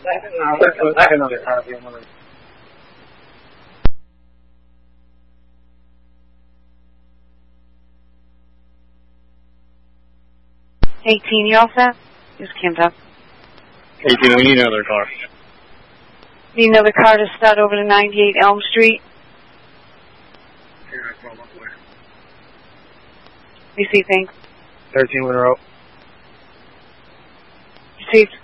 I have another car if you want to. 18, you all set? Just Kim up. 18, we need another car. Need another car to start over to 98 Elm Street. You see things? 13 Winter Road. Received.